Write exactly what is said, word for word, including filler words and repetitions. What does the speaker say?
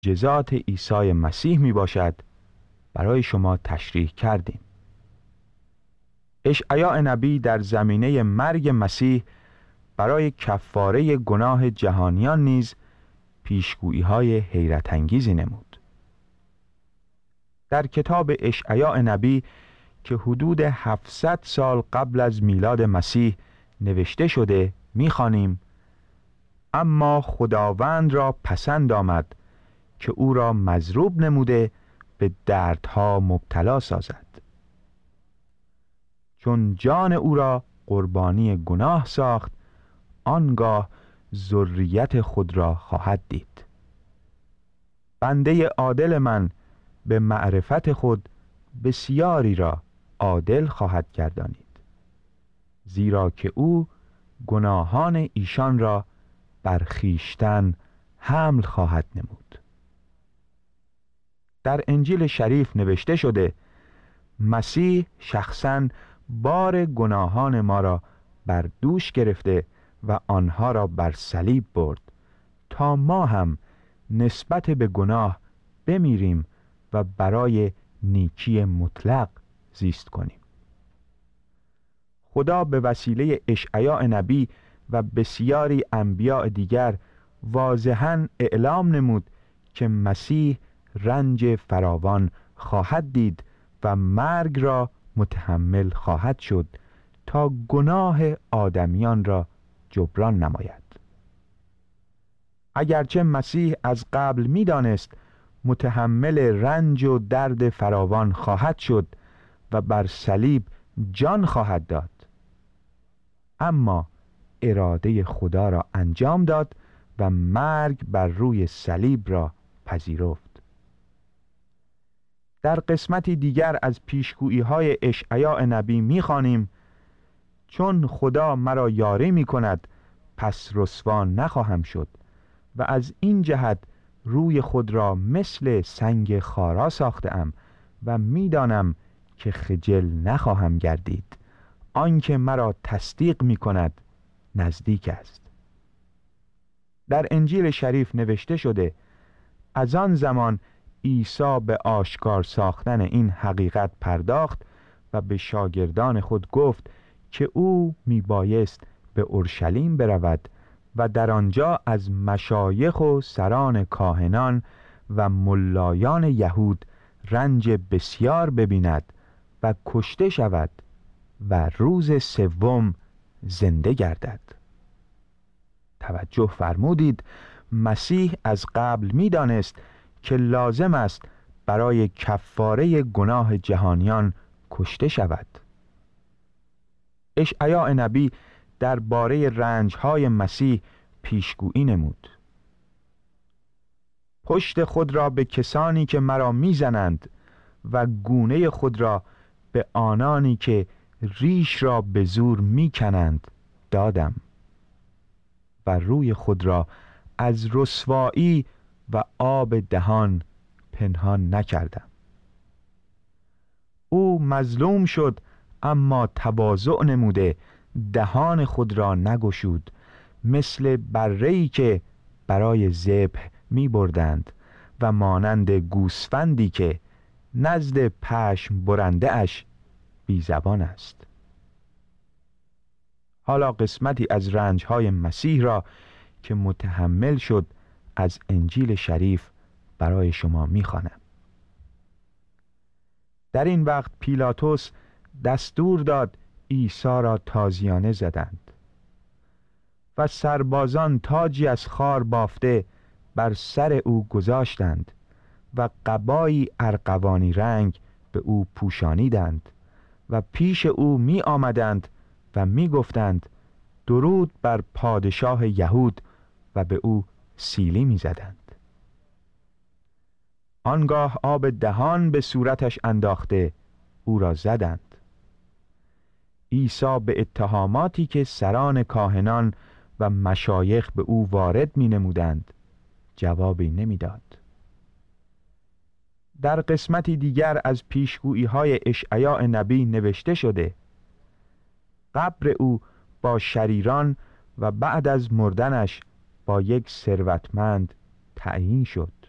معجزات عیسی مسیح می باشد برای شما تشریح کردیم. اشعیا نبی در زمینه مرگ مسیح برای کفاره گناه جهانیان نیز پیشگویی های حیرت انگیزی نمود. در کتاب اشعیا نبی که حدود هفتصد سال قبل از میلاد مسیح نوشته شده می‌خوانیم: اما خداوند را پسند آمد که او را مضروب نموده به دردها مبتلا سازد، چون جان او را قربانی گناه ساخت، آنگاه ذریت خود را خواهد دید. بنده عادل من به معرفت خود بسیاری را عادل خواهد گردانید، زیرا که او گناهان ایشان را بر خویشتن حمل خواهد نمود. در انجیل شریف نوشته شده: مسیح شخصاً بار گناهان ما را بر دوش گرفته و آنها را بر صلیب برد تا ما هم نسبت به گناه بمیریم و برای نیکی مطلق زیست کنیم. خدا به وسیله اشعیا نبی و بسیاری انبیاء دیگر واضحاً اعلام نمود که مسیح رنج فراوان خواهد دید و مرگ را متحمل خواهد شد تا گناه آدمیان را جبران نماید. اگرچه مسیح از قبل می دانست متحمل رنج و درد فراوان خواهد شد و بر صلیب جان خواهد داد، اما اراده خدا را انجام داد و مرگ بر روی صلیب را پذیرفت. در قسمتی دیگر از پیشگویی های اشعیا نبی می خوانیم: چون خدا مرا یاری می کند پس رسوا نخواهم شد و از این جهت روی خود را مثل سنگ خارا ساختم و می دانم که خجل نخواهم گردید. آنکه مرا تصدیق می کند نزدیک است. در انجیل شریف نوشته شده: از آن زمان عیسی به آشکار ساختن این حقیقت پرداخت و به شاگردان خود گفت که او می بایست به اورشلیم برود و در آنجا از مشایخ و سران کاهنان و ملایان یهود رنج بسیار ببیند و کشته شود و روز سوم زنده گردد. توجه فرمودید، مسیح از قبل می دانست که لازم است برای کفاره گناه جهانیان کشته شود. اشعیا نبی درباره رنج‌های مسیح پیشگویی نمود: پشت خود را به کسانی که مرا میزنند و گونه خود را به آنانی که ریش را به زور میکنند دادم و روی خود را از رسوایی و آب دهان پنهان نکردم. او مظلوم شد اما تواضع نموده دهان خود را نگشود، مثل بره‌ای که برای ذبح می بردند و مانند گوسفندی که نزد پشم برنده اش بی زبان است. حالا قسمتی از رنجهای مسیح را که متحمل شد از انجیل شریف برای شما می خوانم. در این وقت پیلاطس دستور داد عیسی را تازیانه زدند و سربازان تاجی از خار بافته بر سر او گذاشتند و قبایی ارغوانی رنگ به او پوشانیدند و پیش او می آمدند و می گفتند: درود بر پادشاه یهود، و به او سیلی می زدند. آنگاه آب دهان به صورتش انداخته او را زدند. عیسی به اتهاماتی که سران کاهنان و مشایخ به او وارد می نمودند جوابی نمی داد. در قسمتی دیگر از پیشگویی های اشعیا نبی نوشته شده: قبر او با شریران و بعد از مردنش با یک ثروتمند تعیین شد.